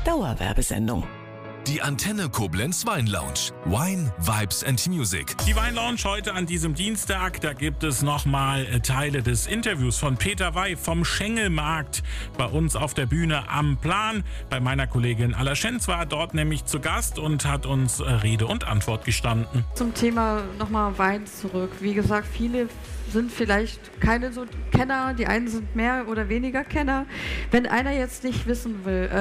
Dauerwerbesendung. Die Antenne Koblenz Weinlounge. Wine, Vibes and Music. Die Weinlounge heute an diesem Dienstag. Da gibt es nochmal Teile des Interviews von Peter Wey vom Schengelmarkt bei uns auf der Bühne am Plan. Bei meiner Kollegin Alla Schenz war dort nämlich zu Gast und hat uns Rede und Antwort gestanden. Zum Thema nochmal Wein zurück. Wie gesagt, viele sind vielleicht keine so Kenner, die einen sind mehr oder weniger Kenner. Wenn einer jetzt nicht weiß,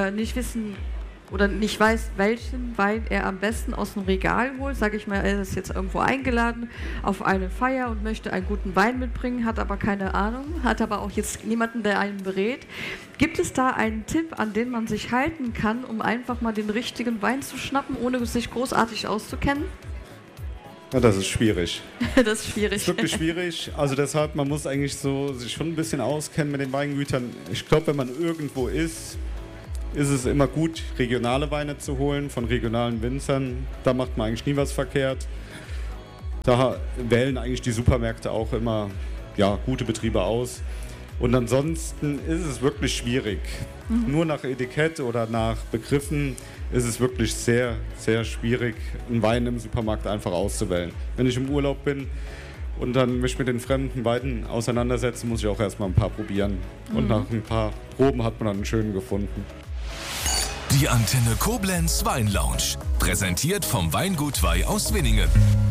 welchen Wein er am besten aus dem Regal holt, sage ich mal, er ist jetzt irgendwo eingeladen auf eine Feier und möchte einen guten Wein mitbringen, hat aber keine Ahnung, hat aber auch jetzt niemanden, der einen berät. Gibt es da einen Tipp, an den man sich halten kann, um einfach mal den richtigen Wein zu schnappen, ohne sich großartig auszukennen? Ja, das ist schwierig. Das ist schwierig. Das ist wirklich schwierig. Also deshalb, man muss eigentlich so sich schon ein bisschen auskennen mit den Weingütern. Ich glaube, wenn man irgendwo ist es immer gut, regionale Weine zu holen von regionalen Winzern. Da macht man eigentlich nie was verkehrt. Da wählen eigentlich die Supermärkte auch immer gute Betriebe aus. Und ansonsten ist es wirklich schwierig. Nur nach Etikett oder nach Begriffen ist es wirklich sehr, sehr schwierig, einen Wein im Supermarkt einfach auszuwählen. Wenn ich im Urlaub bin und dann mich mit den fremden Weinen auseinandersetze, muss ich auch erstmal ein paar probieren. Und nach ein paar Proben hat man dann einen schönen gefunden. Die Antenne Koblenz Weinlounge. Präsentiert vom Weingut Wey aus Winningen.